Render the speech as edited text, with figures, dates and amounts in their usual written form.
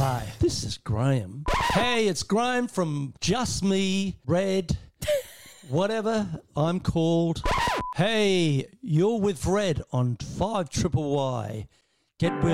Hi, this is Graham. Hey, it's Graham from Just Me, Red, whatever I'm called. Hey, you're with Red on 5 Triple Y. Get with